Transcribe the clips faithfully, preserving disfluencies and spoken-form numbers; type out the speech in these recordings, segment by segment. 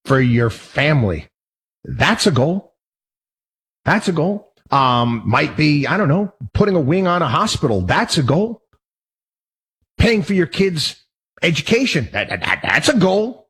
for your family. That's a goal. That's a goal. Um, might be, I don't know, putting a wing on a hospital. That's a goal. Paying for your kids' education. That, that, that's a goal.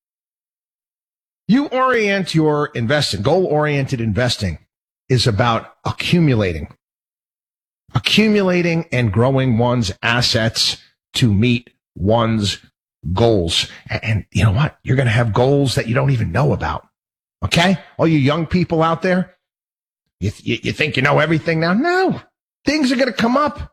You orient your investing. Goal-oriented investing is about accumulating. Accumulating and growing one's assets to meet one's goals. And, and you know what? You're going to have goals that you don't even know about. Okay? All you young people out there, you, you, you think you know everything now? No. Things are going to come up.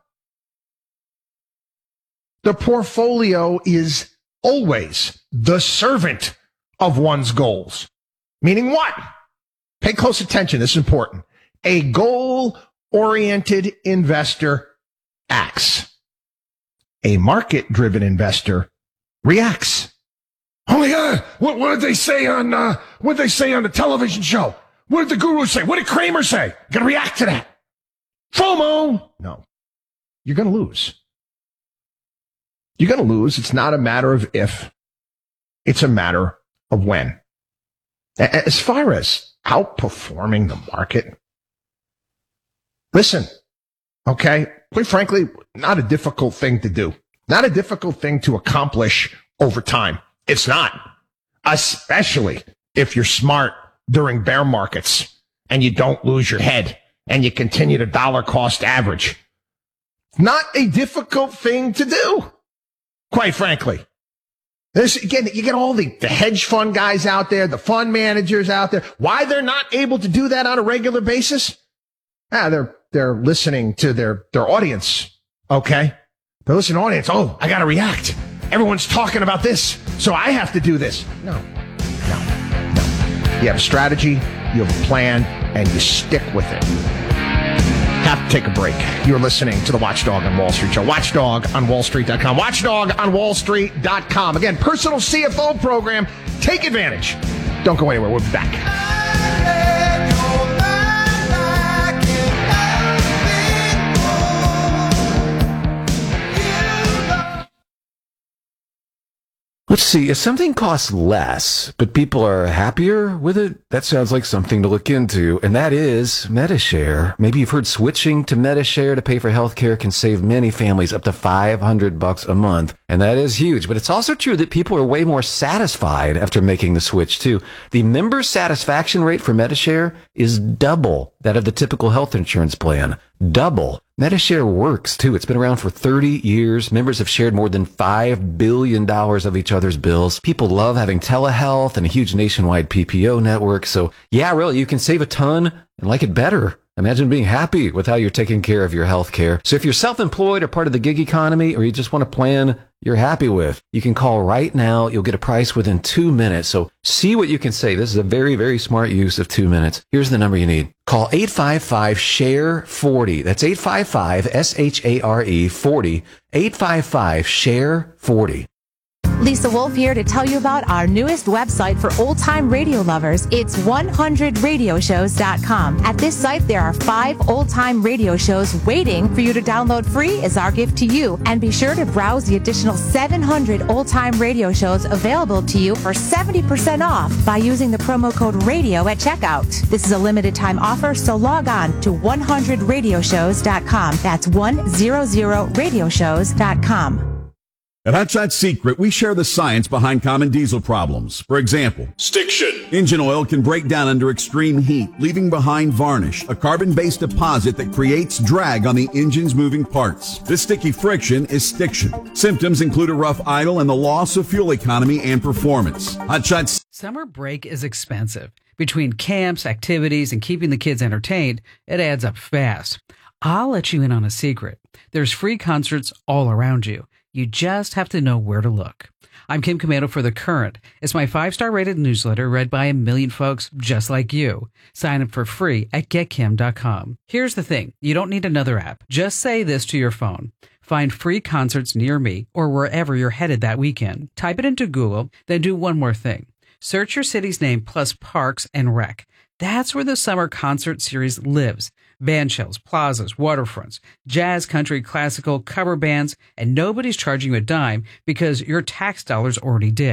The portfolio is always the servant of one's goals. Meaning what? Pay close attention. This is important. A goal-oriented investor acts. A market-driven investor reacts. Oh my God! What, what did they say on? Uh, what did they say on the television show? What did the guru say? What did Kramer say? You're gonna react to that. FOMO. No, you're gonna lose. You're gonna lose. It's not a matter of if. It's a matter of when. As far as outperforming the market, listen. Okay, quite frankly, not a difficult thing to do. Not a difficult thing to accomplish over time. It's not. Especially if you're smart during bear markets and you don't lose your head and you continue to dollar cost average. Not a difficult thing to do, quite frankly. This, again, you get all the, the hedge fund guys out there, the fund managers out there. Why they're not able to do that on a regular basis? Ah, they're they're listening to their, their audience, okay? They're listening to audience. Oh, I got to react. Everyone's talking about this, so I have to do this. No, no, no. You have a strategy, you have a plan, and you stick with it. Have to take a break. You're listening to the Watchdog on Wall Street show. Watchdog on wall street dot com. Watchdog on wall street dot com. Again, personal C F O program. Take advantage. Don't go anywhere. We'll be back. Let's see, if something costs less, but people are happier with it, that sounds like something to look into, and that is Medi-Share. Maybe you've heard switching to Medi-Share to pay for healthcare can save many families up to five hundred bucks a month, and that is huge. But it's also true that people are way more satisfied after making the switch, too. The member satisfaction rate for Medi-Share is double that of the typical health insurance plan. Double. Medi-Share works, too. It's been around for thirty years. Members have shared more than five billion dollars of each other's bills. People love having telehealth and a huge nationwide P P O network. So, yeah, really, you can save a ton and like it better. Imagine being happy with how you're taking care of your health care. So if you're self-employed or part of the gig economy, or you just want a plan you're happy with, you can call right now. You'll get a price within two minutes. So see what you can say. This is a very, very smart use of two minutes. Here's the number you need. Call eight five five, S H A R E, forty. That's eight five five, S H A R E, forty. eight five five, S H A R E, forty. Lisa Wolf here to tell you about our newest website for old-time radio lovers. It's one hundred radio shows dot com. At this site, there are five old-time radio shows waiting for you to download free as our gift to you. And be sure to browse the additional seven hundred old-time radio shows available to you for seventy percent off by using the promo code RADIO at checkout. This is a limited-time offer, so log on to one hundred radio shows dot com. That's one hundred radio shows dot com. At Hot Shot Secret, we share the science behind common diesel problems. For example, stiction. Engine oil can break down under extreme heat, leaving behind varnish, a carbon-based deposit that creates drag on the engine's moving parts. This sticky friction is stiction. Symptoms include a rough idle and the loss of fuel economy and performance. Hot Shot. Summer break is expensive. Between camps, activities, and keeping the kids entertained, it adds up fast. I'll let you in on a secret. There's free concerts all around you. You just have to know where to look. I'm Kim Komando for The Current. It's my five-star rated newsletter read by a million folks just like you. Sign up for free at get kim dot com. Here's the thing. You don't need another app. Just say this to your phone. Find free concerts near me or wherever you're headed that weekend. Type it into Google, then do one more thing. Search your city's name plus Parks and Rec. That's where the summer concert series lives. Band shells, plazas, waterfronts, jazz, country, classical, cover bands, and nobody's charging you a dime because your tax dollars already did.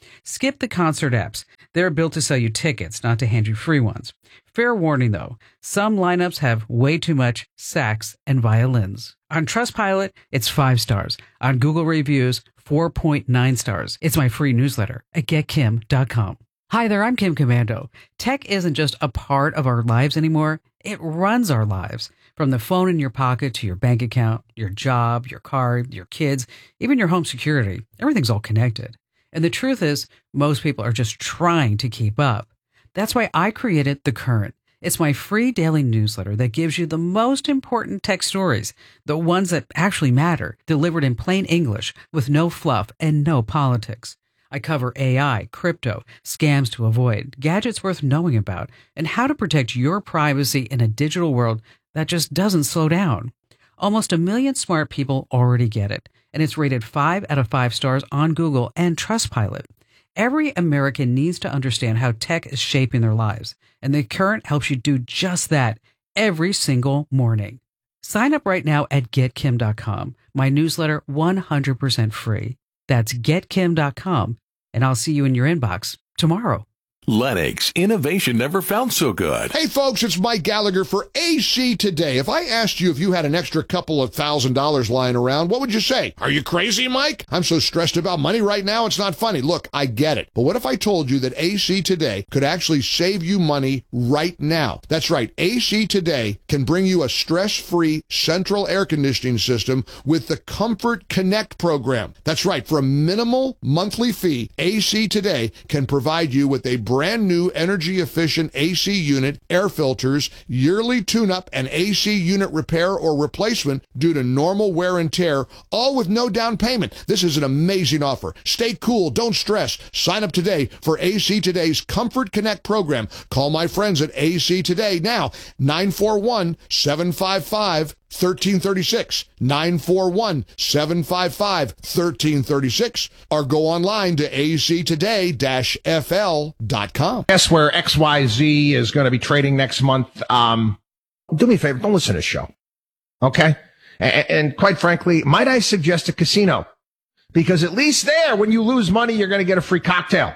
Skip the concert apps. They're built to sell you tickets, not to hand you free ones. Fair warning, though. Some lineups have way too much sax and violins. On Trustpilot, it's five stars. On Google Reviews, four point nine stars. It's my free newsletter at get kim dot com. Hi there, I'm Kim Commando. Tech isn't just a part of our lives anymore. It runs our lives. From the phone in your pocket to your bank account, your job, your car, your kids, even your home security. Everything's all connected. And the truth is, most people are just trying to keep up. That's why I created The Current. It's my free daily newsletter that gives you the most important tech stories, the ones that actually matter, delivered in plain English with no fluff and no politics. I cover A I, crypto, scams to avoid, gadgets worth knowing about, and how to protect your privacy in a digital world that just doesn't slow down. Almost a million smart people already get it, and it's rated five out of five stars on Google and Trustpilot. Every American needs to understand how tech is shaping their lives, and The Current helps you do just that every single morning. Sign up right now at get kim dot com. My newsletter one hundred percent free. That's get kim dot com, and I'll see you in your inbox tomorrow. Lennox, innovation never felt so good. Hey folks, it's Mike Gallagher for A C Today. If I asked you if you had an extra couple of thousand dollars lying around, what would you say? Are you crazy, Mike? I'm so stressed about money right now, it's not funny. Look, I get it. But what if I told you that A C Today could actually save you money right now? That's right. A C Today can bring you a stress-free central air conditioning system with the Comfort Connect program. That's right. For a minimal monthly fee, A C Today can provide you with a brand new energy efficient A C unit, air filters, yearly tune-up, and A C unit repair or replacement due to normal wear and tear, all with no down payment. This is an amazing offer. Stay cool, don't stress. Sign up today for A C Today's Comfort Connect program. Call my friends at A C Today now, nine four one, seven five five, one three three six, nine four one, seven five five, one three three six, or go online to a c today dash f l dot com. Guess where X Y Z is going to be trading next month? Um, do me a favor, don't listen to the show. Okay? And, and quite frankly, might I suggest a casino? Because at least there, when you lose money, you're going to get a free cocktail.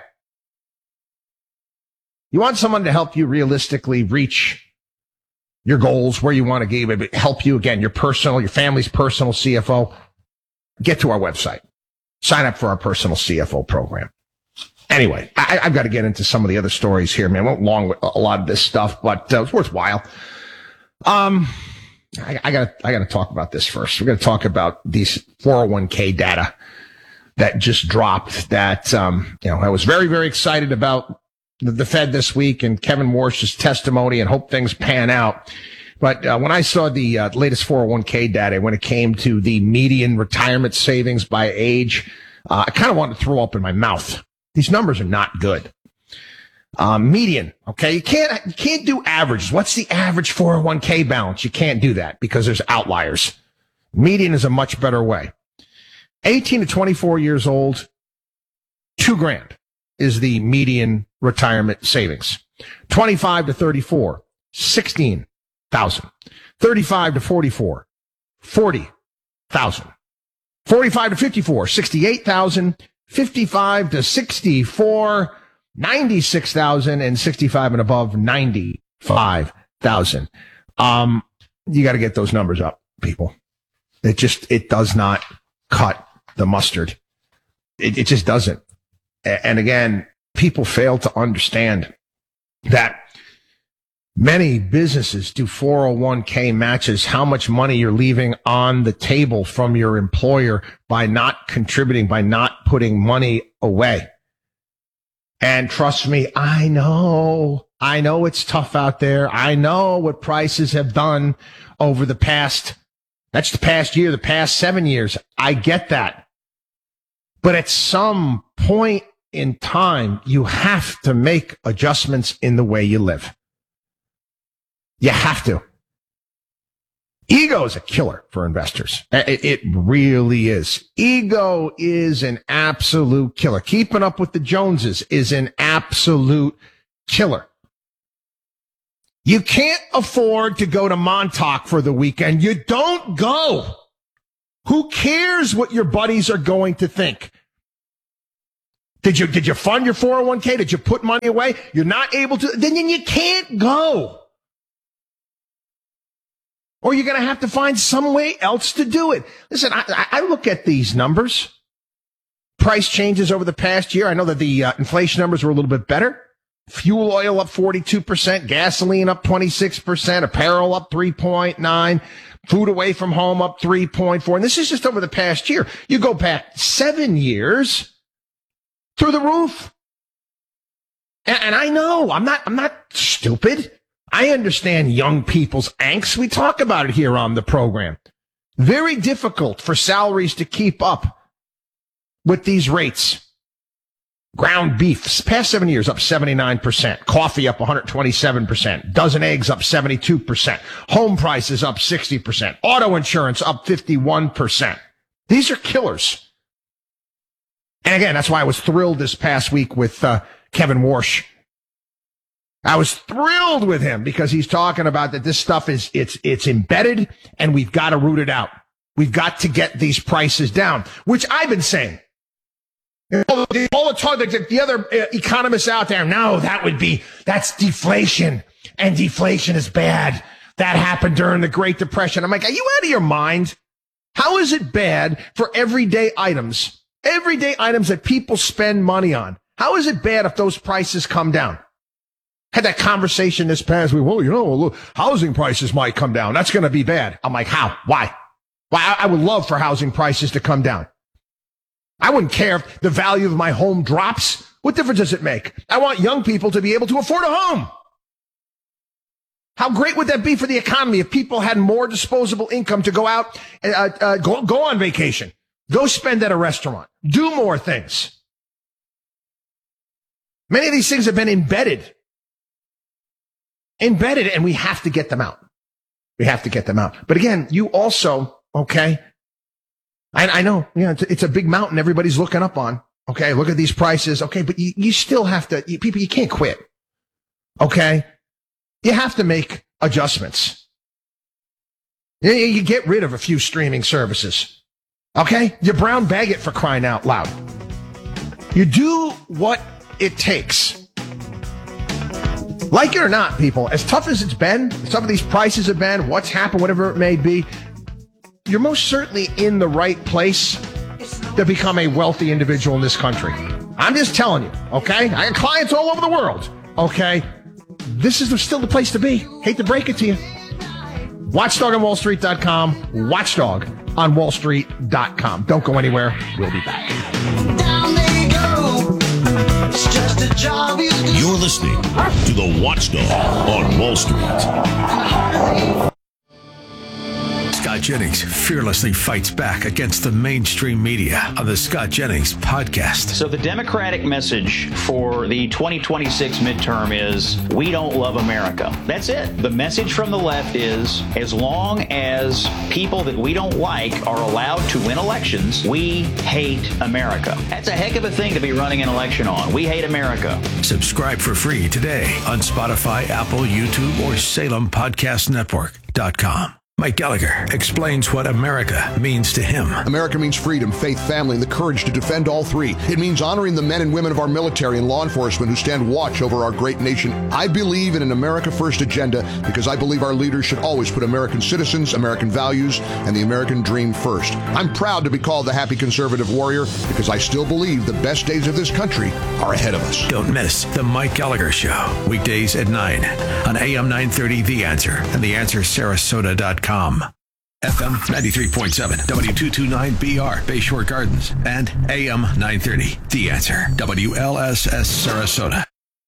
You want someone to help you realistically reach your goals, where you want to give, help you, again, your personal, your family's personal C F O. Get to our website. Sign up for our personal C F O program. Anyway, I, I've got to get into some of the other stories here, man. I won't long with a lot of this stuff, but uh, it's worthwhile. Um, I, I got I got to talk about this first. We're going to talk about these four oh one k data that just dropped. That um, you know, I was very very excited about the, the Fed this week and Kevin Warsh's testimony, and hope things pan out. But uh, when I saw the uh, latest four oh one k data, when it came to the median retirement savings by age, uh, I kind of wanted to throw up in my mouth. These numbers are not good. Um, median, okay? You can't, you can't do averages. What's the average four oh one k balance? You can't do that because there's outliers. Median is a much better way. eighteen to twenty-four years old, two grand is the median retirement savings. twenty-five to thirty-four, sixteen thousand. thirty-five to forty-four, forty thousand. forty-five to fifty-four, sixty-eight thousand. fifty-five to sixty-four, ninety-six thousand, and sixty-five and above, ninety-five thousand. Um, you got to get those numbers up, people. It just, it does not cut the mustard. It, it just doesn't. And again, people fail to understand that many businesses do four oh one k matches, how much money you're leaving on the table from your employer by not contributing, by not putting money away. And trust me, I know, I know it's tough out there. I know what prices have done over the past, that's the past year, the past seven years. I get that. But at some point in time, you have to make adjustments in the way you live. You have to. Ego is a killer for investors. It, it really is. Ego is an absolute killer. Keeping up with the Joneses is an absolute killer. You can't afford to go to Montauk for the weekend. You don't go. Who cares what your buddies are going to think? Did you, did you fund your four oh one k? Did you put money away? You're not able to, then you can't go. Or you're going to have to find some way else to do it. Listen, I, I look at these numbers. Price changes over the past year. I know that the uh, inflation numbers were a little bit better. Fuel oil up forty-two percent, gasoline up twenty-six percent, apparel up three point nine, food away from home up three point four. And this is just over the past year. You go back seven years through the roof. And, and I know I'm not, I'm not stupid. I understand young people's angst. We talk about it here on the program. Very difficult for salaries to keep up with these rates. Ground beef, past seven years, up seventy-nine percent. Coffee up one hundred twenty-seven percent. Dozen eggs up seventy-two percent. Home prices up sixty percent. Auto insurance up fifty-one percent. These are killers. And again, that's why I was thrilled this past week with uh, Kevin Warsh. I was thrilled with him because he's talking about that this stuff is, it's, it's embedded and we've got to root it out. We've got to get these prices down, which I've been saying. All the, all the talk, the, the other uh, economists out there, no, that would be, that's deflation, and deflation is bad. That happened during the Great Depression. I'm like, are you out of your mind? How is it bad for everyday items, everyday items that people spend money on? How is it bad if those prices come down? Had that conversation this past week. Well, you know, look, housing prices might come down. That's going to be bad. I'm like, how? Why? Why? I would love for housing prices to come down. I wouldn't care if the value of my home drops. What difference does it make? I want young people to be able to afford a home. How great would that be for the economy if people had more disposable income to go out, uh, uh, go, go on vacation, go spend at a restaurant, do more things. Many of these things have been embedded. Embedded, and we have to get them out. We have to get them out. But again, you also, okay, I, I know, yeah, it's, it's a big mountain everybody's looking up on. Okay, look at these prices. Okay, but you, you still have to, you, people, you can't quit. Okay? You have to make adjustments. You, you get rid of a few streaming services. Okay? You brown bag it, for crying out loud. You do what it takes. Like it or not, people, as tough as it's been, some of these prices have been, what's happened, whatever it may be, you're most certainly in the right place to become a wealthy individual in this country. I'm just telling you, okay? I got clients all over the world, okay? This is still the place to be. Hate to break it to you. Watchdog on wall street dot com, Watchdog on wall street dot com. Don't go anywhere. We'll be back. Down they go. It's just a job you do. You're listening to the Watchdog on Wall Street. Scott Jennings fearlessly fights back against the mainstream media on the Scott Jennings podcast. So the Democratic message for the twenty twenty-six midterm is, we don't love America. That's it. The message from the left is, as long as people that we don't like are allowed to win elections, we hate America. That's a heck of a thing to be running an election on. We hate America. Subscribe for free today on Spotify, Apple, YouTube, or Salem Podcast Network dot com. Mike Gallagher explains what America means to him. America means freedom, faith, family, and the courage to defend all three. It means honoring the men and women of our military and law enforcement who stand watch over our great nation. I believe in an America First agenda because I believe our leaders should always put American citizens, American values, and the American dream first. I'm proud to be called the happy conservative warrior because I still believe the best days of this country are ahead of us. Don't miss the Mike Gallagher Show, weekdays at nine on A M nine thirty The Answer and the answer sarasota dot com. F M ninety-three point seven, W two twenty-nine B R, Bayshore Gardens, and A M nine thirty, The Answer, W L S S Sarasota.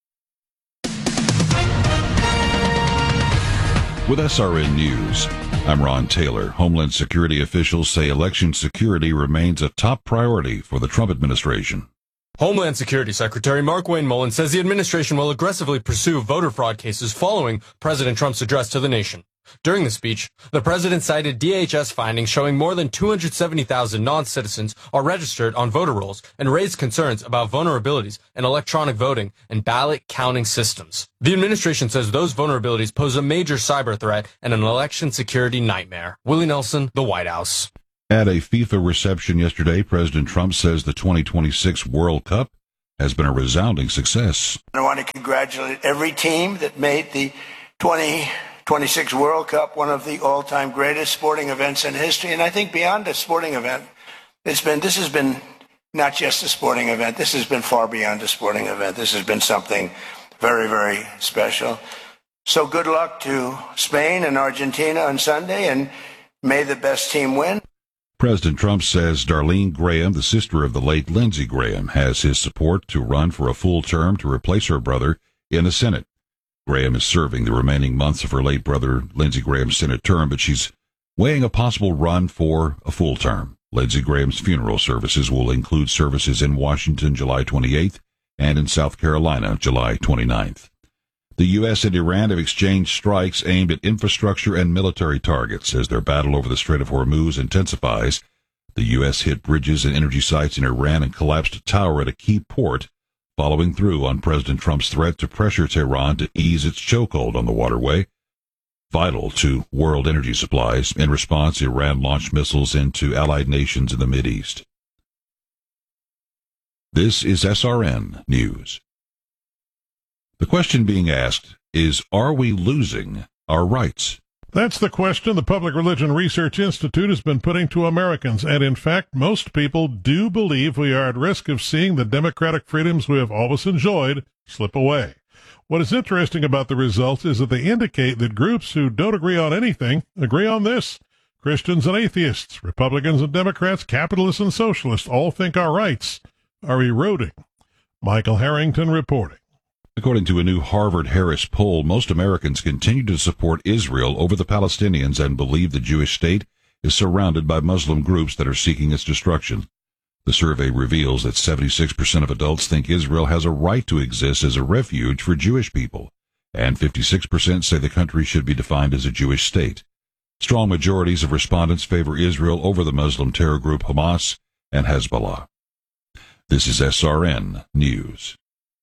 With S R N News, I'm Ron Taylor. Homeland Security officials say election security remains a top priority for the Trump administration. Homeland Security Secretary Markwayne Mullin says the administration will aggressively pursue voter fraud cases following President Trump's address to the nation. During the speech, the president cited D H S findings showing more than two hundred seventy thousand non-citizens are registered on voter rolls and raised concerns about vulnerabilities in electronic voting and ballot counting systems. The administration says those vulnerabilities pose a major cyber threat and an election security nightmare. Willie Nelson, the White House. At a FIFA reception yesterday, President Trump says the twenty twenty-six World Cup has been a resounding success. I want to congratulate every team that made the twenty twenty-six World Cup one of the all-time greatest sporting events in history. And I think beyond a sporting event, it's been, this has been not just a sporting event. This has been far beyond a sporting event. This has been something very, very special. So good luck to Spain and Argentina on Sunday, and may the best team win. President Trump says Darlene Graham, the sister of the late Lindsey Graham, has his support to run for a full term to replace her brother in the Senate. Graham is serving the remaining months of her late brother Lindsey Graham's Senate term, but she's weighing a possible run for a full term. Lindsey Graham's funeral services will include services in Washington July twenty-eighth and in South Carolina July twenty-ninth. The U S and Iran have exchanged strikes aimed at infrastructure and military targets as their battle over the Strait of Hormuz intensifies. The U S hit bridges and energy sites in Iran and collapsed a tower at a key port, following through on President Trump's threat to pressure Tehran to ease its chokehold on the waterway, vital to world energy supplies. In response, Iran launched missiles into allied nations in the Mideast. This is S R N News. The question being asked is, are we losing our rights? That's the question the Public Religion Research Institute has been putting to Americans, and in fact, most people do believe we are at risk of seeing the democratic freedoms we have always enjoyed slip away. What is interesting about the results is that they indicate that groups who don't agree on anything agree on this. Christians and atheists, Republicans and Democrats, capitalists and socialists all think our rights are eroding. Michael Harrington reporting. According to a new Harvard-Harris poll, most Americans continue to support Israel over the Palestinians and believe the Jewish state is surrounded by Muslim groups that are seeking its destruction. The survey reveals that seventy-six percent of adults think Israel has a right to exist as a refuge for Jewish people, and fifty-six percent say the country should be defined as a Jewish state. Strong majorities of respondents favor Israel over the Muslim terror group Hamas and Hezbollah. This is S R N News.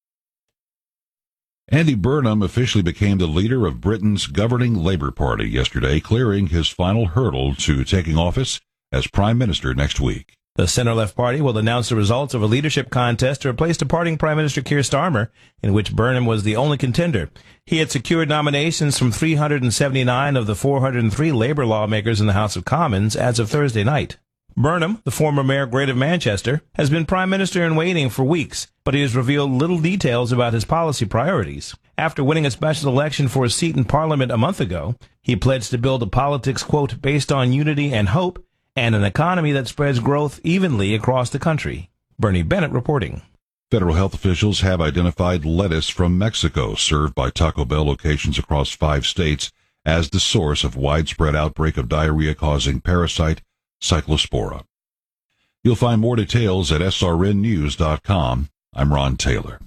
Andy Burnham officially became the leader of Britain's governing Labour Party yesterday, clearing his final hurdle to taking office as Prime Minister next week. The Centre-Left Party will announce the results of a leadership contest to replace departing Prime Minister Keir Starmer, in which Burnham was the only contender. He had secured nominations from three hundred seventy-nine of the four hundred three Labour lawmakers in the House of Commons as of Thursday night. Burnham, the former mayor of Greater Manchester, has been Prime Minister in waiting for weeks, but he has revealed little details about his policy priorities. After winning a special election for a seat in Parliament a month ago, he pledged to build a politics, quote, based on unity and hope, and an economy that spreads growth evenly across the country. Bernie Bennett reporting. Federal health officials have identified lettuce from Mexico, served by Taco Bell locations across five states, as the source of widespread outbreak of diarrhea-causing parasite Cyclospora. You'll find more details at S R N news dot com. I'm Ron Taylor.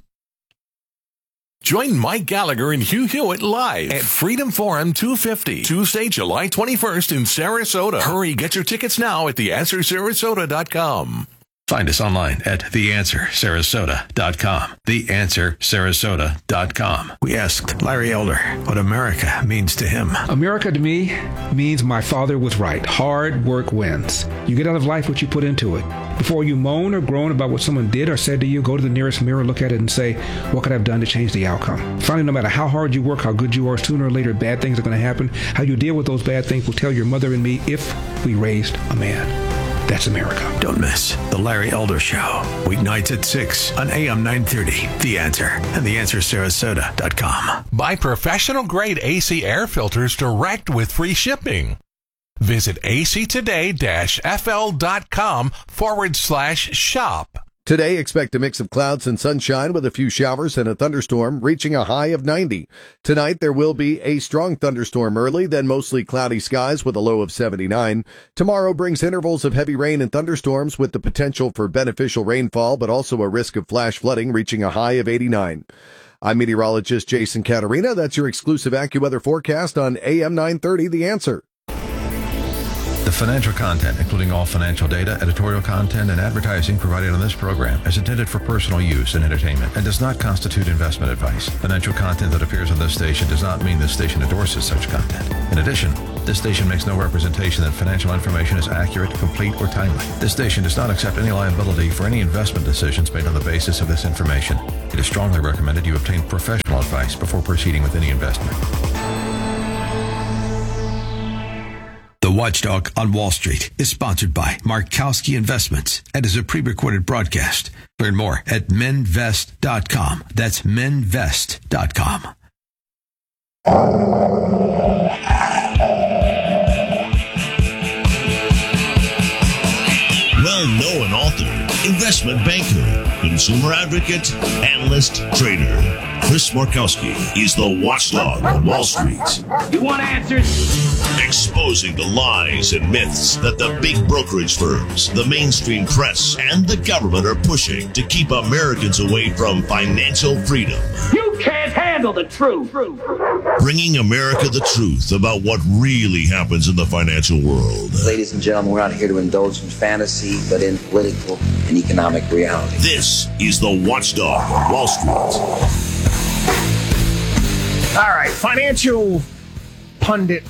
Join Mike Gallagher and Hugh Hewitt live at Freedom Forum two fifty, Tuesday, July twenty-first in Sarasota. Hurry, get your tickets now at the answer sarasota dot com. Find us online at the answer sarasota dot com. the answer sarasota dot com. We asked Larry Elder what America means to him. America to me means my father was right. Hard work wins. You get out of life what you put into it. Before you moan or groan about what someone did or said to you, go to the nearest mirror, look at it, and say, what could I have done to change the outcome? Finally, no matter how hard you work, how good you are, sooner or later, bad things are going to happen. How you deal with those bad things will tell your mother and me if we raised a man. That's America. Don't miss The Larry Elder Show, weeknights at six on A M nine thirty. The Answer and the answer sarasota dot com. Buy professional-grade A C air filters direct with free shipping. Visit actoday-fl.com forward slash shop. Today, expect a mix of clouds and sunshine with a few showers and a thunderstorm, reaching a high of ninety. Tonight, there will be a strong thunderstorm early, then mostly cloudy skies with a low of seventy-nine. Tomorrow brings intervals of heavy rain and thunderstorms with the potential for beneficial rainfall, but also a risk of flash flooding, reaching a high of eighty-nine. I'm meteorologist Jason Caterina. That's your exclusive AccuWeather forecast on A M nine thirty, The Answer. The financial content, including all financial data, editorial content, and advertising provided on this program is intended for personal use and entertainment and does not constitute investment advice. Financial content that appears on this station does not mean this station endorses such content. In addition, This station makes no representation that financial information is accurate, complete, or timely. This station does not accept any liability for any investment decisions made on the basis of this information. It is strongly recommended you obtain professional advice before proceeding with any investment. The Watchdog on Wall Street is sponsored by Markowski Investments and is a pre-recorded broadcast. Learn more at menvest dot com. That's menvest dot com. Well-known author, investment banker, consumer advocate, analyst, trader. Chris Markowski is the Watchdog on Wall Street. You want answers? Exposing the lies and myths that the big brokerage firms, the mainstream press, and the government are pushing to keep Americans away from financial freedom. You can't handle the truth. Bringing America the truth about what really happens in the financial world. Ladies and gentlemen, we're not here to indulge in fantasy, but in political and economic reality. This is the Watchdog on Wall Street. All right, financial pundit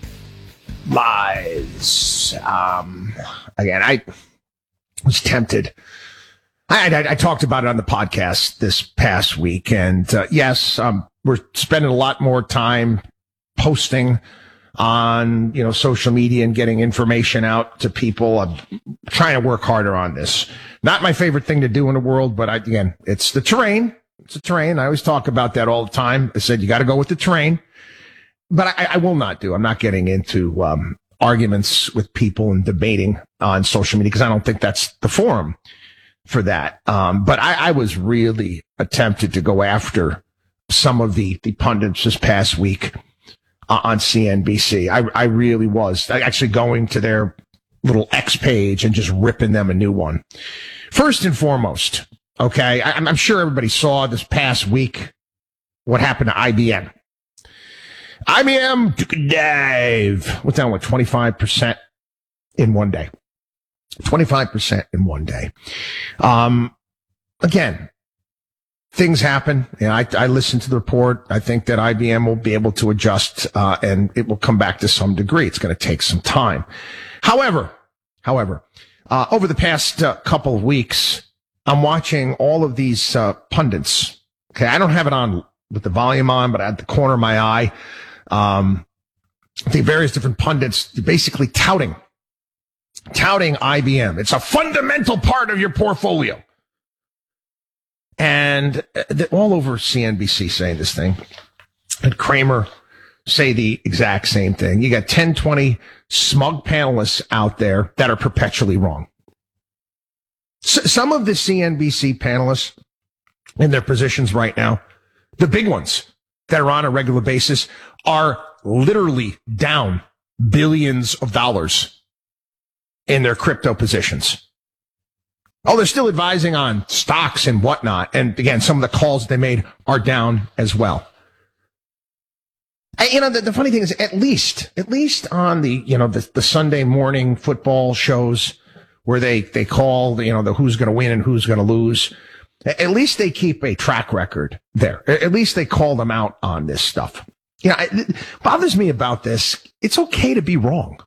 lies. Um, again, I was tempted. I, I, I talked about it on the podcast this past week, and uh, yes, um, we're spending a lot more time posting on, you know, social media and getting information out to people. I'm trying to work harder on this. Not my favorite thing to do in the world, but I, again, it's the terrain. It's the terrain. I always talk about that all the time. I said, you got to go with the terrain, but I, I will not do. I'm not getting into um, arguments with people and debating on social media because I don't think that's the forum for that. Um, but I, I was really tempted to go after some of the, the pundits this past week uh, on C N B C. I, I really was actually going to their little X page and just ripping them a new one. First and foremost, okay, I, I'm sure everybody saw this past week what happened to I B M. I B M took a dive. Went down with twenty-five percent in one day. twenty-five percent in one day. Um, again, things happen. You know, I, I listened to the report. I think that I B M will be able to adjust, uh, and it will come back to some degree. It's going to take some time. However, however, uh, over the past uh, couple of weeks, I'm watching all of these uh, pundits. Okay, I don't have it on with the volume on, but at the corner of my eye, um, the various different pundits basically touting, touting I B M. It's a fundamental part of your portfolio. And they're all over C N B C saying this thing. And Kramer say the exact same thing. You got ten, twenty smug panelists out there that are perpetually wrong. S- some of the C N B C panelists in their positions right now, the big ones that are on a regular basis, are literally down billions of dollars in their crypto positions. Oh, they're still advising on stocks and whatnot. And again, some of the calls that they made are down as well. And, you know, the, the funny thing is, at least, at least on the, you know, the, the Sunday morning football shows where they, they call, you know, the who's going to win and who's going to lose. At least they keep a track record there. At least they call them out on this stuff. You know, it bothers me about this. It's okay to be wrong.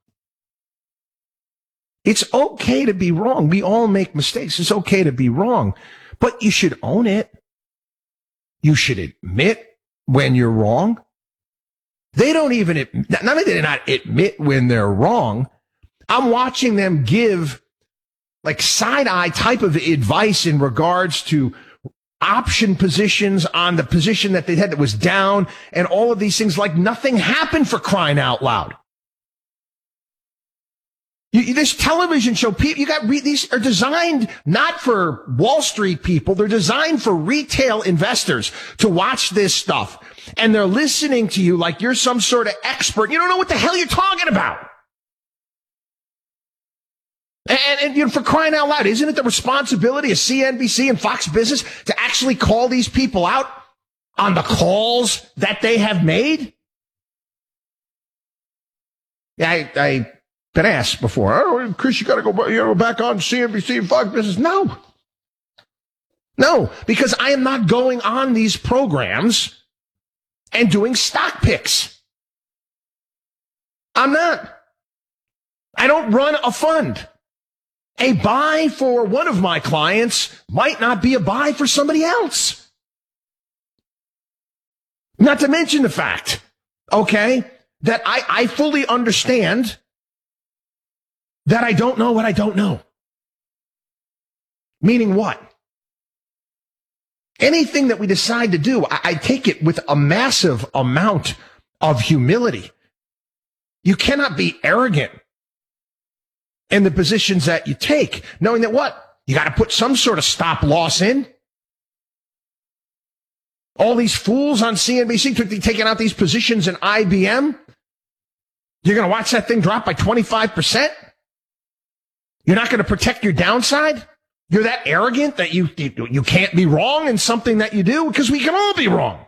It's okay to be wrong. We all make mistakes. It's okay to be wrong, but you should own it. You should admit when you're wrong. They don't even, not only do they not admit when they're wrong, I'm watching them give like side-eye type of advice in regards to option positions on the position that they had that was down and all of these things, like nothing happened, for crying out loud. You, this television show, people, you got, re, these are designed not for Wall Street people. They're designed for retail investors to watch this stuff. And they're listening to you like you're some sort of expert. You don't know what the hell you're talking about. And, and you know, for crying out loud, isn't it the responsibility of C N B C and Fox Business to actually call these people out on the calls that they have made? Yeah, I, I been asked before, oh, Chris, you got to go, you know, back on C N B C and Fox Business. No, no, because I am not going on these programs and doing stock picks. I'm not. I don't run a fund. A buy for one of my clients might not be a buy for somebody else. Not to mention the fact, okay, that I, I fully understand that I don't know what I don't know. Meaning what? Anything that we decide to do, I, I take it with a massive amount of humility. You cannot be arrogant in the positions that you take, knowing that what? You got to put some sort of stop loss in. All these fools on C N B C taking out these positions in I B M. You're going to watch that thing drop by twenty-five percent? You're not going to protect your downside? You're that arrogant that you, you, you can't be wrong in something that you do? Because we can all be wrong.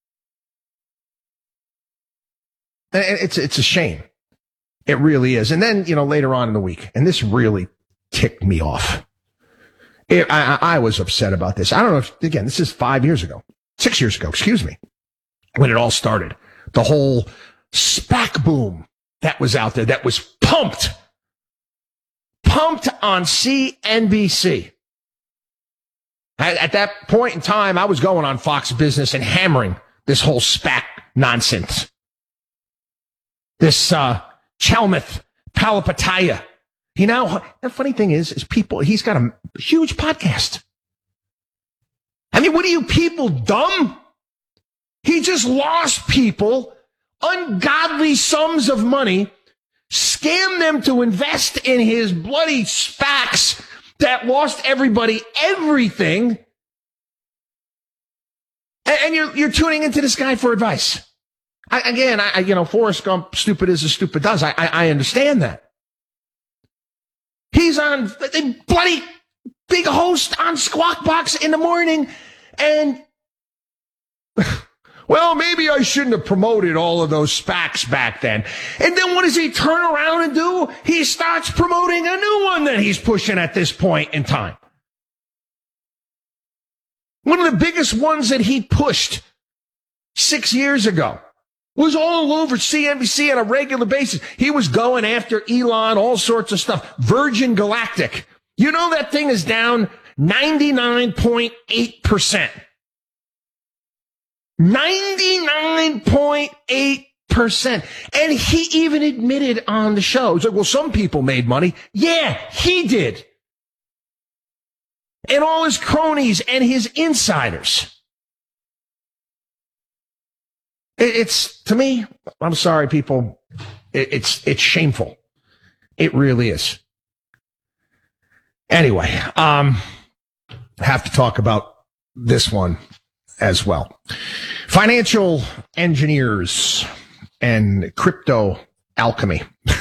And it's, it's a shame. It really is. And then, you know, later on in the week, and this really ticked me off. It, I, I was upset about this. I don't know if, again, this is five years ago, six years ago, excuse me, when it all started. The whole SPAC boom that was out there, that was pumped. Pumped on C N B C. At, at that point in time, I was going on Fox Business and hammering this whole SPAC nonsense. This, uh, Chalmeth Palihapitiya. You know, the funny thing is, is people, he's got a huge podcast. I mean, what are you people dumb? He just lost people ungodly sums of money, scammed them to invest in his bloody SPACs that lost everybody everything. And, and you're, you're tuning into this guy for advice. I, again, I, you know, Forrest Gump, stupid as a stupid does. I, I, I understand that. He's on the bloody big host on Squawk Box in the morning. And, well, maybe I shouldn't have promoted all of those SPACs back then. And then what does he turn around and do? He starts promoting a new one that he's pushing at this point in time. One of the biggest ones that he pushed six years ago was all over C N B C on a regular basis. He was going after Elon, all sorts of stuff. Virgin Galactic. You know that thing is down ninety-nine point eight percent. ninety-nine point eight percent. And he even admitted on the show, he's like, well, some people made money. Yeah, he did. And all his cronies and his insiders. It's, to me, I'm sorry, people, it's it's shameful. It really is. Anyway, um, I have to talk about this one as well. Financial engineers and crypto alchemy.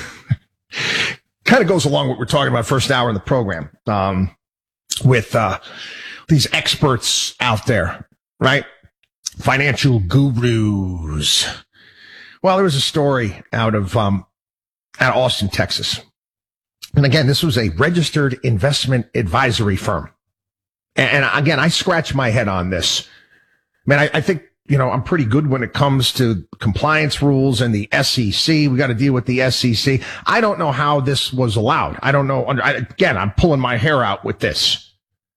Kind of goes along with what we're talking about first hour in the program, um, with uh, these experts out there, right? Financial gurus. Well, there was a story out of um, out of Austin, Texas. And again, this was a registered investment advisory firm. And, and again, I scratch my head on this. Man, I, I think, you know, I'm pretty good when it comes to compliance rules and the S E C. We got to deal with the S E C. I don't know how this was allowed. I don't know. I, again, I'm pulling my hair out with this.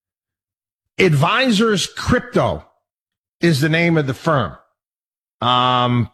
Advisors Crypto is the name of the firm. Um,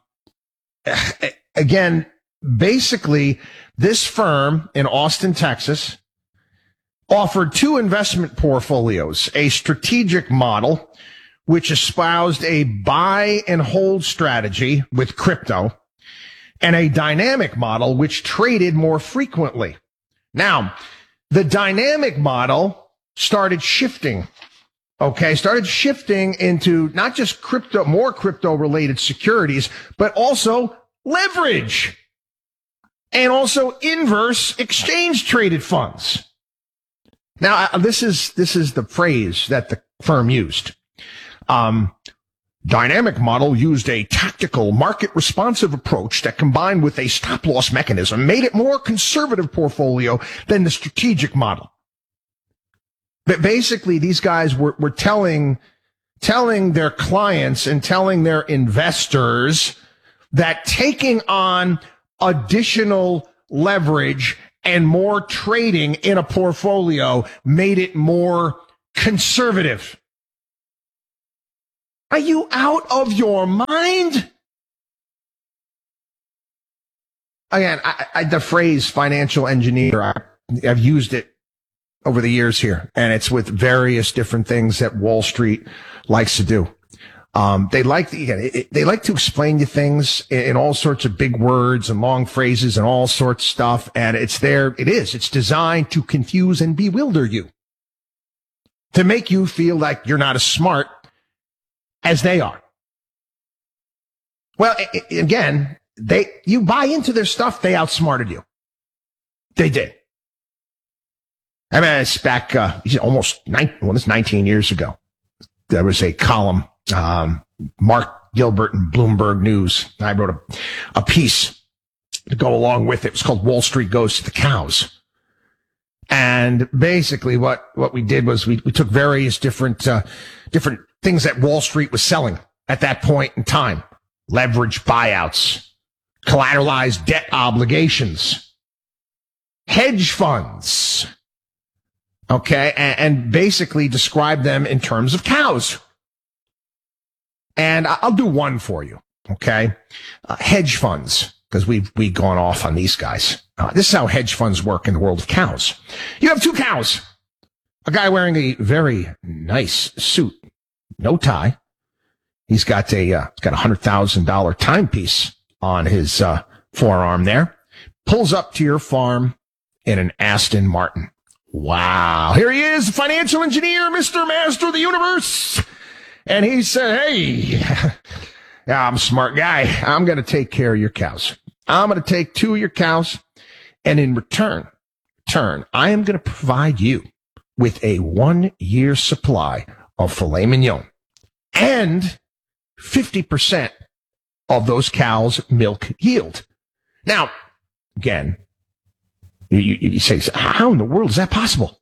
again, basically, this firm in Austin, Texas, offered two investment portfolios, a strategic model, which espoused a buy and hold strategy with crypto, and a dynamic model, which traded more frequently. Now, the dynamic model started shifting. Okay, started shifting into not just crypto, more crypto-related securities, but also leverage and also inverse exchange-traded funds. Now, this is this is the phrase that the firm used. Um, dynamic model used a tactical, market-responsive approach that, combined with a stop-loss mechanism, made it more conservative portfolio than the strategic model. But basically, these guys were, were telling, telling their clients and telling their investors that taking on additional leverage and more trading in a portfolio made it more conservative. Are you out of your mind? Again, I, I, the phrase financial engineer, I, I've used it over the years here, and it's with various different things that Wall Street likes to do. Um, they like to, again, it, they like to explain you things in, in all sorts of big words and long phrases and all sorts of stuff. And it's there. It is. It's designed to confuse and bewilder you, to make you feel like you're not as smart as they are. Well, I, I, again, they, you buy into their stuff. They outsmarted you. They did. I mean, it's back, uh, almost nine, well, it's nineteen years ago. There was a column, um, Mark Gilbert and Bloomberg News. I wrote a, a piece to go along with it. It was called Wall Street Goes to the Cows. And basically what, what we did was we, we took various different, uh, different things that Wall Street was selling at that point in time. Leverage buyouts, collateralized debt obligations, hedge funds. Okay. And, and basically describe them in terms of cows. And I'll do one for you. Okay. Uh, hedge funds, because we've, we've gone off on these guys. Uh, this is how hedge funds work in the world of cows. You have two cows, a guy wearing a very nice suit, no tie. He's got a, uh, he's got a hundred thousand dollar timepiece on his, uh, forearm there, pulls up to your farm in an Aston Martin. Wow. Here he is, financial engineer, Mister Master of the Universe. And he said, hey, yeah, I'm a smart guy. I'm going to take care of your cows. I'm going to take two of your cows. And in return, return, I am going to provide you with a one year supply of filet mignon and fifty percent of those cows' milk yield. Now, again, You, you, you say, how in the world is that possible?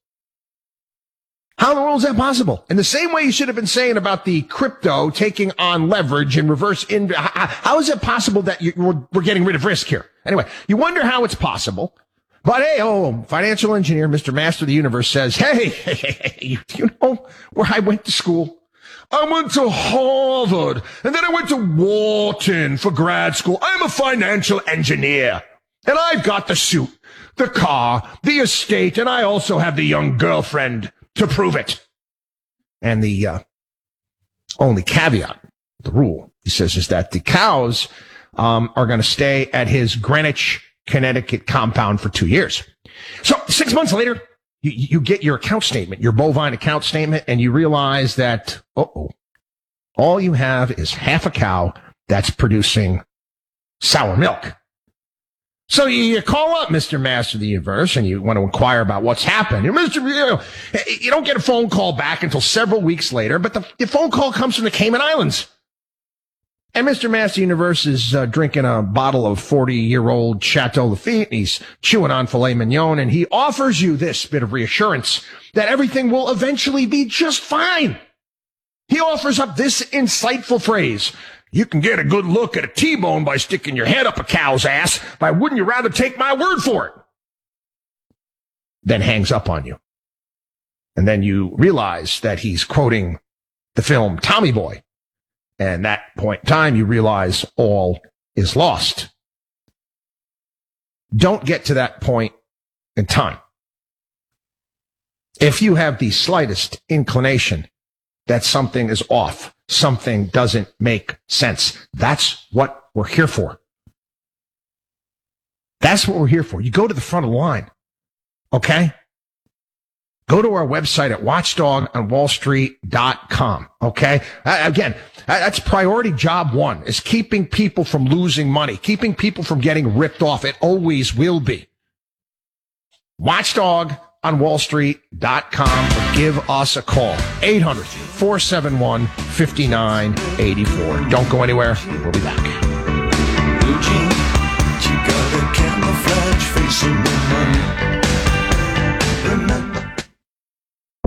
How in the world is that possible? In the same way you should have been saying about the crypto taking on leverage and reverse in, how, how is it possible that you, we're, we're getting rid of risk here? Anyway, you wonder how it's possible. But hey, oh, financial engineer, Mister Master of the Universe says, hey, hey, hey, hey, you, you know where I went to school? I went to Harvard, and then I went to Wharton for grad school. I'm a financial engineer, and I've got the suit, the car, the estate, and I also have the young girlfriend to prove it. And the uh, only caveat, the rule, he says, is that the cows um, are going to stay at his Greenwich, Connecticut compound for two years. So six months later, you, you get your account statement, your bovine account statement, and you realize that, uh-oh, all you have is half a cow that's producing sour milk. So you call up Mister Master of the Universe and you want to inquire about what's happened. And Mister You, know, you don't get a phone call back until several weeks later, but the, the phone call comes from the Cayman Islands. And Mister Master of the Universe is uh, drinking a bottle of forty-year-old Chateau Lafite, and he's chewing on filet mignon, and he offers you this bit of reassurance that everything will eventually be just fine. He offers up this insightful phrase: you can get a good look at a T-bone by sticking your head up a cow's ass, but wouldn't you rather take my word for it? Then hangs up on you. And then you realize that he's quoting the film Tommy Boy. And at that point in time, you realize all is lost. Don't get to that point in time. If you have the slightest inclination that something is off, something doesn't make sense, that's what we're here for. That's what we're here for. You go to the front of the line, okay? Go to our website at watchdog on wall street dot com, okay? Uh, again, that's priority job one, is keeping people from losing money, keeping people from getting ripped off. It always will be. watchdog on wall street dot com, or give us a call, eight hundred, four seven one, five nine eight four. Don't go anywhere. We'll be back. Eugene, you got a camouflage face in your money. Remember.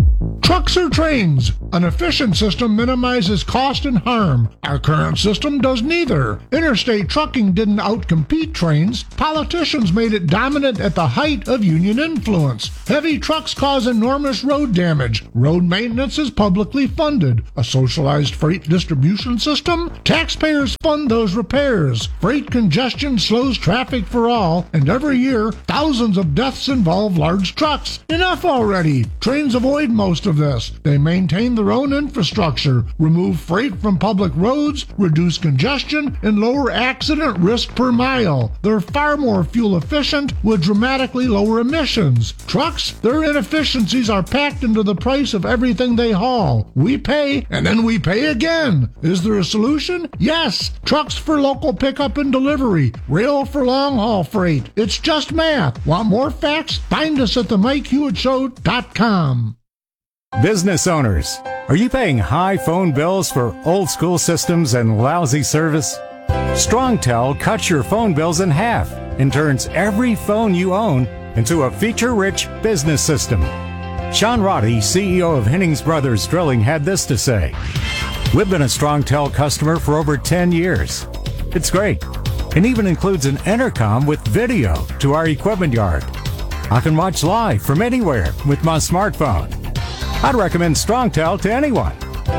Trucks or trains? An efficient system minimizes cost and harm. Our current system does neither. Interstate trucking didn't outcompete trains. Politicians made it dominant at the height of union influence. Heavy trucks cause enormous road damage. Road maintenance is publicly funded. A socialized freight distribution system? Taxpayers fund those repairs. Freight congestion slows traffic for all, and every year, thousands of deaths involve large trucks. Enough already. Trains avoid most of this. They maintain their own infrastructure, remove freight from public roads, reduce congestion, and lower accident risk per mile. They're far more fuel efficient with dramatically lower emissions. Trucks, their inefficiencies are packed into the price of everything they haul. We pay, and then we pay again. Is there a solution? Yes. Trucks for local pickup and delivery. Rail for long-haul freight. It's just math. Want more facts? Find us at the mike hewitt show dot com. Business owners, are you paying high phone bills for old school systems and lousy service? StrongTel cuts your phone bills in half and turns every phone you own into a feature-rich business system. Sean Roddy, C E O of Hennings Brothers Drilling, had this to say. We've been a StrongTel customer for over ten years. It's great, and even includes an intercom with video to our equipment yard. I can watch live from anywhere with my smartphone. I'd recommend StrongTel to anyone.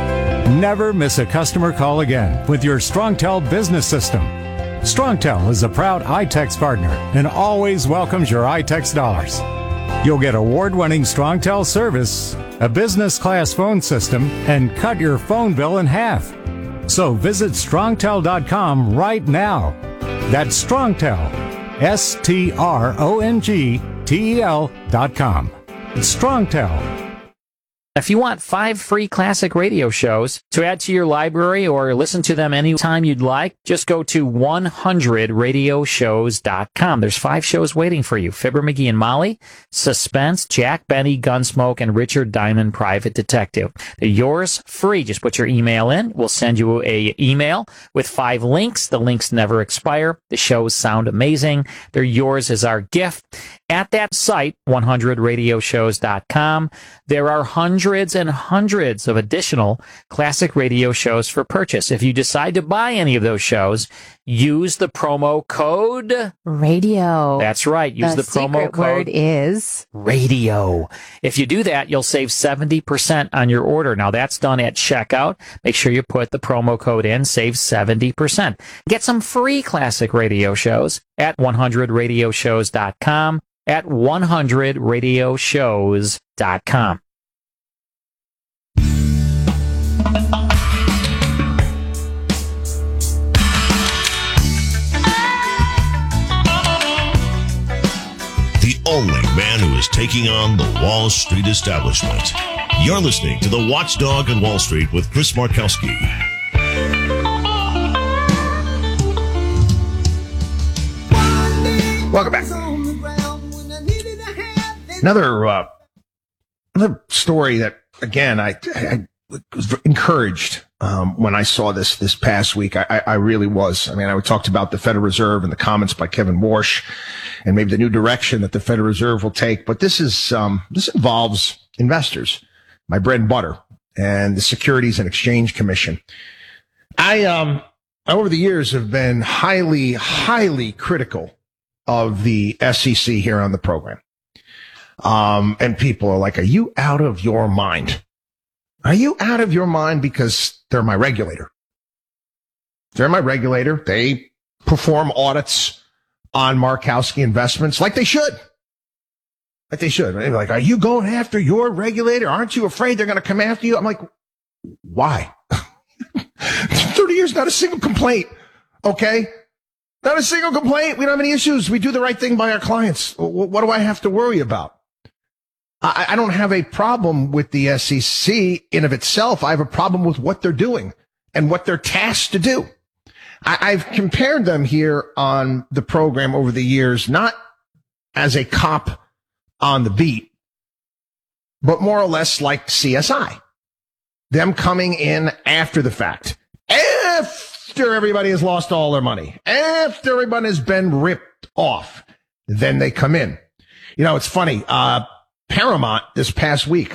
Never miss a customer call again with your StrongTel business system. StrongTel is a proud iTex partner and always welcomes your iTex dollars. You'll get award-winning StrongTel service, a business-class phone system, and cut your phone bill in half. So visit strongtel dot com right now. That's StrongTel, S T R O N G T E L dot com. It's StrongTel. If you want five free classic radio shows to add to your library or listen to them anytime you'd like, just go to one hundred radio shows dot com. There's five shows waiting for you. Fibber McGee and Molly, Suspense, Jack Benny, Gunsmoke, and Richard Diamond, Private Detective. They're yours free. Just put your email in. We'll send you a email with five links. The links never expire. The shows sound amazing. They're yours as our gift. At that site, one hundred radio shows dot com, there are hundreds and hundreds of additional classic radio shows for purchase. If you decide to buy any of those shows, use the promo code radio. That's right. Use the, the promo secret code word is radio. If you do that, you'll save seventy percent on your order. Now that's done at checkout. Make sure you put the promo code in, save seventy percent. Get some free classic radio shows at one hundred radio shows dot com. At one hundred radio shows dot com. The only man who is taking on the Wall Street establishment. You're listening to The Watchdog on Wall Street with Chris Markowski. Welcome back. Another uh, another story that, again, I, I was encouraged um, when I saw this this past week. I, I really was. I mean, I talked about the Federal Reserve and the comments by Kevin Warsh and maybe the new direction that the Federal Reserve will take. But this is um, this involves investors, my bread and butter, and the Securities and Exchange Commission. I, um, over the years, have been highly, highly critical of the S E C here on the program. Um, and people are like, are you out of your mind? Are you out of your mind? Because they're my regulator. They're my regulator. They perform audits on Markowski Investments like they should. Like they should. They're like, are you going after your regulator? Aren't you afraid they're going to come after you? I'm like, why? thirty years, not a single complaint. Okay. Not a single complaint. We don't have any issues. We do the right thing by our clients. What do I have to worry about? I don't have a problem with the S E C in of itself. I have a problem with what they're doing and what they're tasked to do. I've compared them here on the program over the years, not as a cop on the beat, but more or less like C S I. Them coming in after the fact, after everybody has lost all their money, after everyone has been ripped off, then they come in. You know, it's funny. Uh, Paramount this past week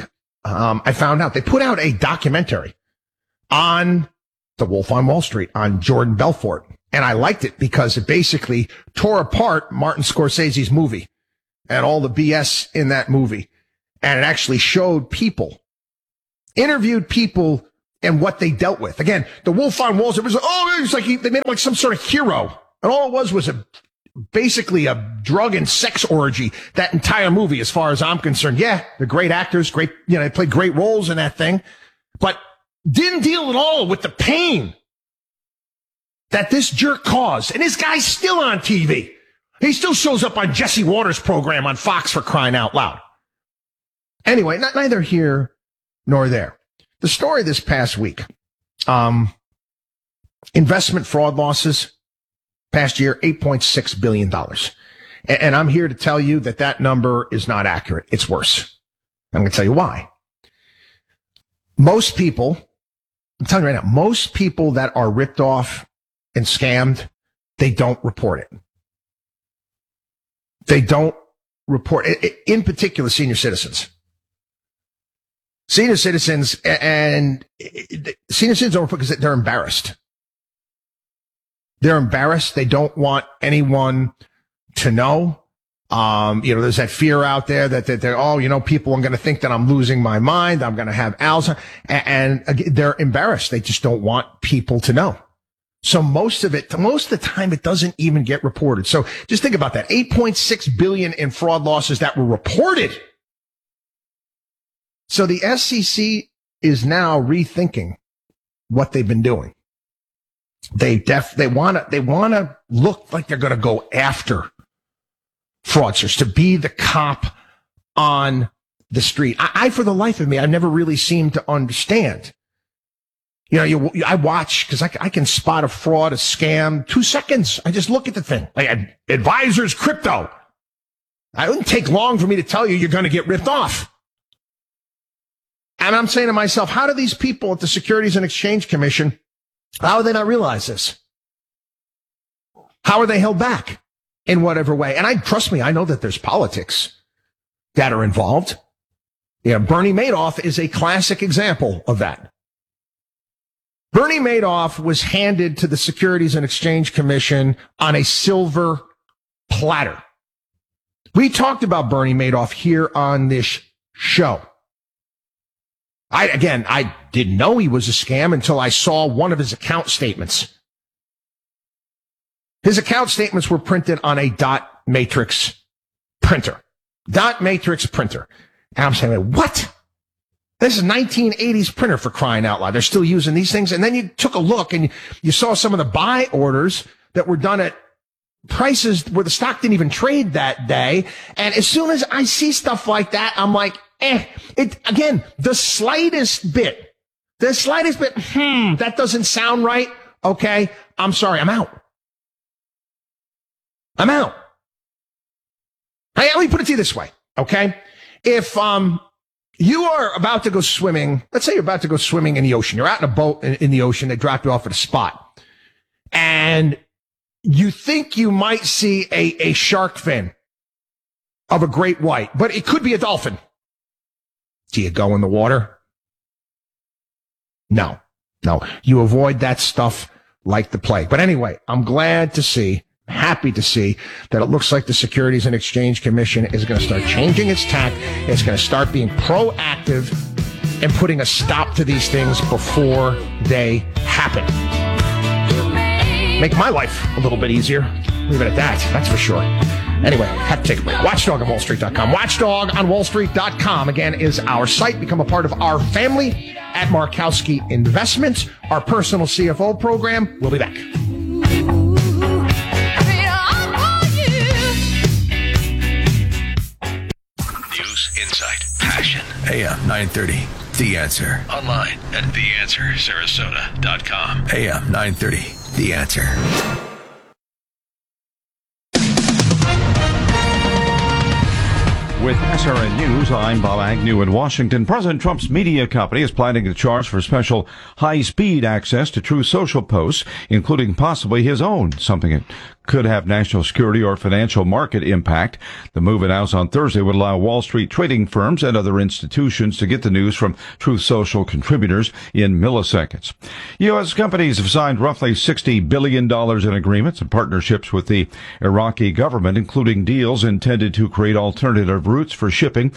um, I found out they put out a documentary on The Wolf on Wall Street, on Jordan Belfort. And I liked it because it basically tore apart Martin Scorsese's movie and all the B S in that movie. And it actually showed people, interviewed people, and what they dealt with. Again, The Wolf on Wall Street was, oh, it was like he, they made him like some sort of hero. And all it was was a basically a drug and sex orgy, that entire movie, as far as I'm concerned. Yeah, they're great actors, great, you know, they played great roles in that thing, but didn't deal at all with the pain that this jerk caused. And this guy's still on T V. He still shows up on Jesse Waters' program on Fox, for crying out loud. Anyway, not, neither here nor there. The story this past week, um, investment fraud losses past year, eight point six billion dollars. And, and I'm here to tell you that that number is not accurate. It's worse. I'm going to tell you why. Most people, I'm telling you right now, most people that are ripped off and scammed, they don't report it. They don't report it. In particular, senior citizens. Senior citizens and senior citizens don't report because they're embarrassed. They're embarrassed. They don't want anyone to know. Um, you know, there's that fear out there that, that they're, oh, you know, people are going to think that I'm losing my mind. I'm going to have Alzheimer's. And, and they're embarrassed. They just don't want people to know. So most of it, most of the time, it doesn't even get reported. So just think about that. eight point six billion in fraud losses that were reported. So the S E C is now rethinking what they've been doing. They def, they want to, they want to look like they're going to go after fraudsters, to be the cop on the street. I, I, for the life of me, I never really seemed to understand. You know, you, I watch because I, I can spot a fraud, a scam, two seconds. I just look at the thing. Like Advisors Crypto. It wouldn't take long for me to tell you you're going to get ripped off. And I'm saying to myself, how do these people at the Securities and Exchange Commission, how do they not realize this? How are they held back in whatever way? And I trust me, I know that there's politics that are involved. Yeah, Bernie Madoff is a classic example of that. Bernie Madoff was handed to the Securities and Exchange Commission on a silver platter. We talked about Bernie Madoff here on this show. I, again, I didn't know he was a scam until I saw one of his account statements. His account statements were printed on a dot matrix printer. Dot matrix printer. And I'm saying, what? This is nineteen eighties printer, for crying out loud. They're still using these things. And then you took a look and you saw some of the buy orders that were done at prices where the stock didn't even trade that day. And as soon as I see stuff like that, I'm like, eh, it, again, the slightest bit, the slightest bit, hmm, that doesn't sound right. Okay. I'm sorry. I'm out. I'm out. Hey, let me put it to you this way. Okay. If, um, you are about to go swimming, let's say you're about to go swimming in the ocean. You're out in a boat in, in the ocean. They drop you off at a spot and you think you might see a, a shark fin of a great white, but it could be a dolphin. Do you go in the water? No, no. You avoid that stuff like the plague. But anyway, I'm glad to see, happy to see that it looks like the Securities and Exchange Commission is going to start changing its tack. It's going to start being proactive and putting a stop to these things before they happen. Make my life a little bit easier. Leave it at that. That's for sure. Anyway, have to take a break. Watchdog on wall street dot com. Watchdog on wall street dot com, again, is our site. Become a part of our family at Markowski Investments, our personal C F O program. We'll be back. News, insight, passion. A M nine thirty. The Answer. Online at the answer sarasota dot com. A M nine thirty. The Answer. With S R N News, I'm Bob Agnew in Washington. President Trump's media company is planning to charge for special high-speed access to Truth Social posts, including possibly his own, something it could have national security or financial market impact. The move announced on Thursday would allow Wall Street trading firms and other institutions to get the news from Truth Social contributors in milliseconds. U S companies have signed roughly sixty billion dollars in agreements and partnerships with the Iraqi government, including deals intended to create alternative routes for shipping.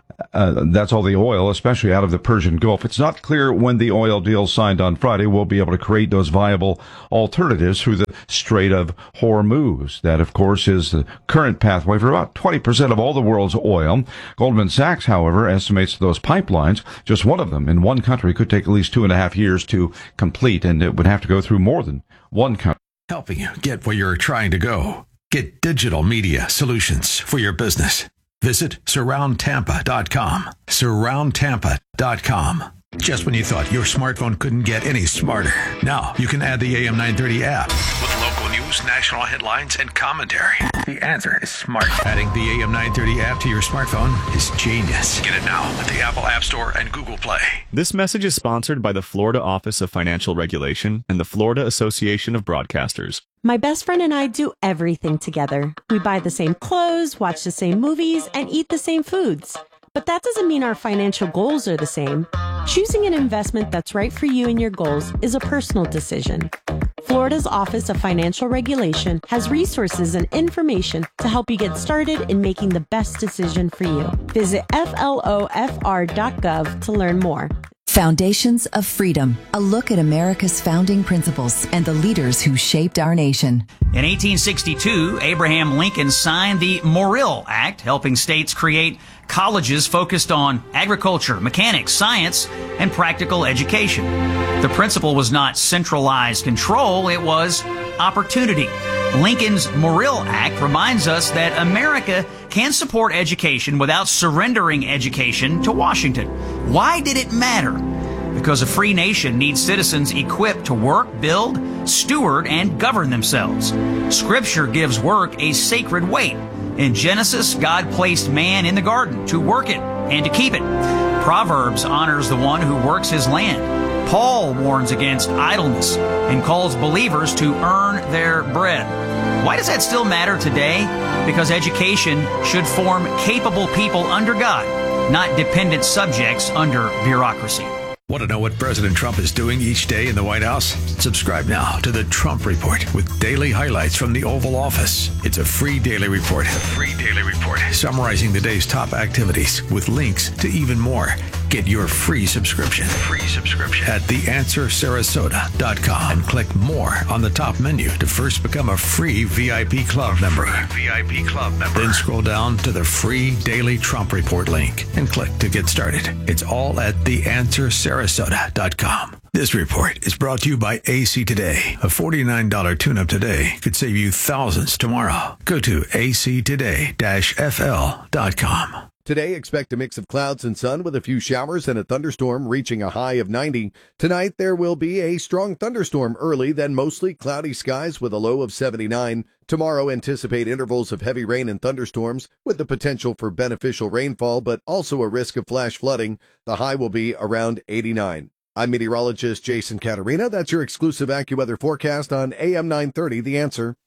Uh, that's all the oil, especially out of the Persian Gulf. It's not clear when the oil deal signed on Friday will be able to create those viable alternatives through the Strait of Hormuz. That, of course, is the current pathway for about twenty percent of all the world's oil. Goldman Sachs, however, estimates those pipelines, just one of them in one country, could take at least two and a half years to complete, and it would have to go through more than one country. Helping you get where you're trying to go. Get digital media solutions for your business. Visit surround tampa dot com. surround tampa dot com. Just when you thought your smartphone couldn't get any smarter, now you can add the A M nine thirty app with local news, national headlines, and commentary. The answer is smart. Adding the A M nine thirty app to your smartphone is genius. Get it now at the Apple App Store and Google Play. This message is sponsored by the Florida Office of Financial Regulation and the Florida Association of Broadcasters. My best friend and I do everything together. We buy the same clothes, watch the same movies, and eat the same foods. But that doesn't mean our financial goals are the same. Choosing an investment that's right for you and your goals is a personal decision. Florida's Office of Financial Regulation has resources and information to help you get started in making the best decision for you. Visit F L O F R dot gov to learn more. Foundations of Freedom, a look at America's founding principles and the leaders who shaped our nation. In eighteen sixty-two, Abraham Lincoln signed the Morrill Act, helping states create colleges focused on agriculture, mechanics, science, and practical education. The principle was not centralized control, it was opportunity. Lincoln's Morrill Act reminds us that America can support education without surrendering education to Washington. Why did it matter? Because a free nation needs citizens equipped to work, build, steward, and govern themselves. Scripture gives work a sacred weight. In Genesis, God placed man in the garden to work it and to keep it. Proverbs honors the one who works his land. Paul warns against idleness and calls believers to earn their bread. Why does that still matter today? Because education should form capable people under God, not dependent subjects under bureaucracy. Want to know what President Trump is doing each day in the White House? Subscribe now to the Trump Report with daily highlights from the Oval Office. It's a free daily report. A free daily report summarizing the day's top activities with links to even more. Get your free subscription. Free subscription at the answer sarasota dot com and click more on the top menu to first become a free V I P club member. V I P club member. Then scroll down to the free daily Trump Report link and click to get started. It's all at the answer sarasota dot com. This report is brought to you by A C Today. A forty-nine dollars tune-up today could save you thousands tomorrow. Go to A C today dash F L dot com. Today, expect a mix of clouds and sun with a few showers and a thunderstorm reaching a high of ninety. Tonight, there will be a strong thunderstorm early, then mostly cloudy skies with a low of seventy-nine. Tomorrow, anticipate intervals of heavy rain and thunderstorms with the potential for beneficial rainfall, but also a risk of flash flooding. The high will be around eighty-nine. I'm meteorologist Jason Caterina. That's your exclusive AccuWeather forecast on A M nine thirty, The Answer.